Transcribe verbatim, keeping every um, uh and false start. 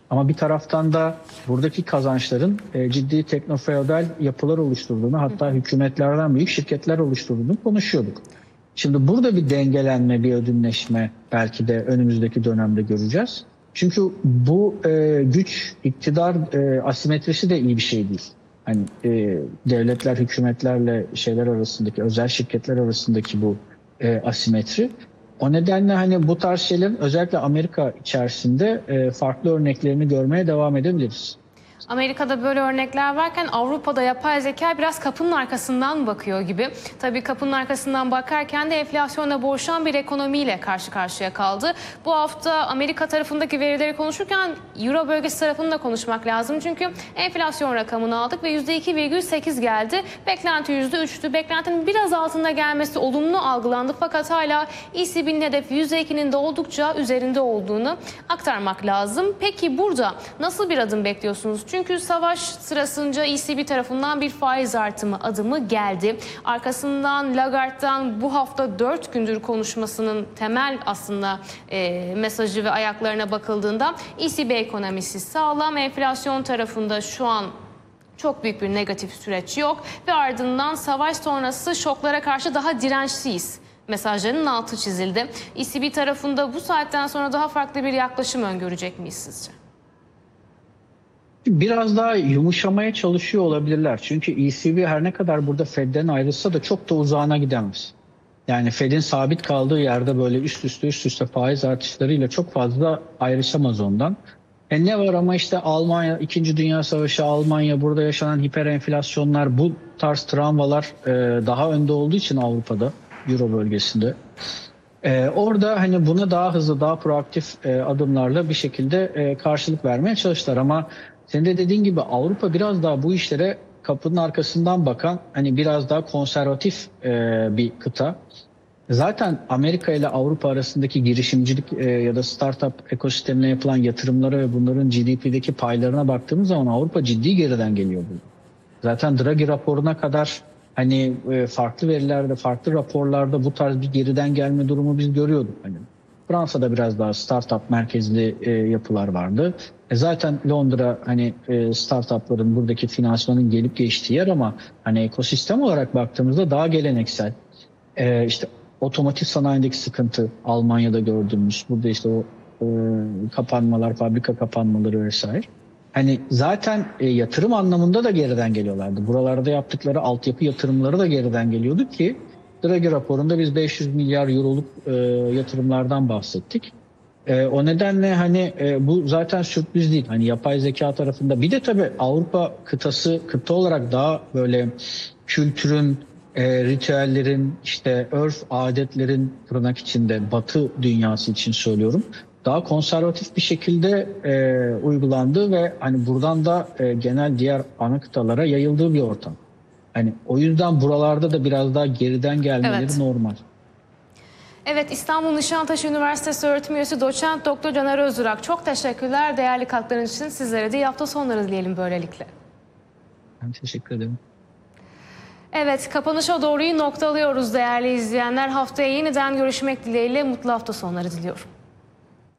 Ama bir taraftan da buradaki kazançların e, ciddi teknofeodal yapılar oluşturduğunu, hatta hükümetlerden büyük şirketler oluşturduğunu konuşuyorduk. Şimdi burada bir dengelenme, bir ödünleşme belki de önümüzdeki dönemde göreceğiz. Çünkü bu e, güç, iktidar e, asimetrisi de iyi bir şey değil. Hani e, devletler, hükümetlerle şeyler arasındaki, özel şirketler arasındaki bu e, asimetri. O nedenle hani bu tarz şeylerin özellikle Amerika içerisinde e, farklı örneklerini görmeye devam edebiliriz. Amerika'da böyle örnekler varken Avrupa'da yapay zeka biraz kapının arkasından bakıyor gibi. Tabii kapının arkasından bakarken de enflasyonla boğuşan bir ekonomiyle karşı karşıya kaldı. Bu hafta Amerika tarafındaki verileri konuşurken Euro bölgesi tarafını da konuşmak lazım. Çünkü enflasyon rakamını aldık ve yüzde iki virgül sekiz geldi. Beklenti yüzde üçtü. Beklentinin biraz altında gelmesi olumlu algılandı. Fakat hala E C B'nin hedefi yüzde ikinin de oldukça üzerinde olduğunu aktarmak lazım. Peki burada nasıl bir adım bekliyorsunuz? Çünkü savaş sırasında E C B tarafından bir faiz artımı adımı geldi. Arkasından Lagarde'dan bu hafta dört gündür konuşmasının temel aslında e, mesajı ve ayaklarına bakıldığında E C B ekonomisi sağlam, enflasyon tarafında şu an çok büyük bir negatif süreç yok ve ardından savaş sonrası şoklara karşı daha dirençliyiz mesajlarının altı çizildi. E C B tarafında bu saatten sonra daha farklı bir yaklaşım öngörecek miyiz sizce? Biraz daha yumuşamaya çalışıyor olabilirler. Çünkü E C B her ne kadar burada Fed'den ayrılsa da çok da uzağına gidemez. Yani Fed'in sabit kaldığı yerde böyle üst üste üst üste faiz artışlarıyla çok fazla ayrışamaz ondan. E ne var ama işte Almanya, İkinci Dünya Savaşı, Almanya, burada yaşanan hiper enflasyonlar, bu tarz travmalar e, daha önde olduğu için Avrupa'da, Euro bölgesinde. Ee, orada hani buna daha hızlı, daha proaktif e, adımlarla bir şekilde e, karşılık vermeye çalıştılar. Ama senin de dediğin gibi Avrupa biraz daha bu işlere kapının arkasından bakan, hani biraz daha konservatif e, bir kıta. Zaten Amerika ile Avrupa arasındaki girişimcilik e, ya da startup ekosistemine yapılan yatırımlara ve bunların G D P'deki paylarına baktığımız zaman Avrupa ciddi geriden geliyor bu. Zaten Draghi raporuna kadar hani e, farklı verilerde, farklı raporlarda bu tarz bir geriden gelme durumu biz görüyorduk. Hani Fransa'da biraz daha startup merkezli e, yapılar vardı. E zaten Londra hani e, startupların buradaki finansmanın gelip geçtiği yer, ama hani ekosistem olarak baktığımızda daha geleneksel. E, işte otomotiv sanayindeki sıkıntı Almanya'da gördüğümüz, burada işte o e, kapanmalar, fabrika kapanmaları vesaire. Hani zaten e, yatırım anlamında da geriden geliyorlardı. Buralarda yaptıkları altyapı yatırımları da geriden geliyordu ki Draghi raporunda biz beş yüz milyar euroluk e, yatırımlardan bahsettik. E, o nedenle hani e, bu zaten sürpriz değil. Hani yapay zeka tarafında bir de tabii Avrupa kıtası kıta olarak daha böyle kültürün, e, ritüellerin, işte örf adetlerin, tırnak içinde Batı dünyası için söylüyorum, daha konservatif bir şekilde e, uygulandığı ve hani buradan da e, genel diğer ana kıtalara yayıldığı bir ortam. Hani o yüzden buralarda da biraz daha geriden gelmeleri Evet. normal. Evet, İstanbul Nişantaşı Üniversitesi öğretim üyesi doçent doktor Caner Özdurak, çok teşekkürler değerli katkılarınız için. Sizlere de iyi hafta sonları dileyelim böylelikle. Ben teşekkür ederim. Evet, kapanışa doğruyu noktalıyoruz değerli izleyenler. Haftaya yeniden görüşmek dileğiyle mutlu hafta sonları diliyorum.